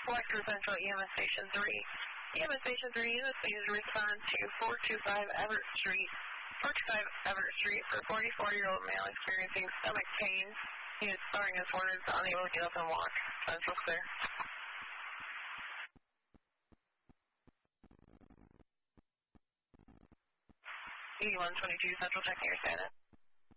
Western Central EMS Station 3. EMS Station 3 units, please respond to 425 Everett Street. 425 Everett Street for 44-year-old male experiencing stomach pain. He is slurring his words, unable to get up and walk. Central clear. 8122 Central, checking your status.